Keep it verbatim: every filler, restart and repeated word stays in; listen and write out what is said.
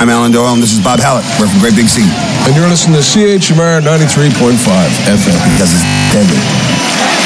I'm Alan Doyle, and this is Bob Hallett. We're from Great Big Sea. And you're listening to C H M R ninety-three point five F M. Because it's deadly.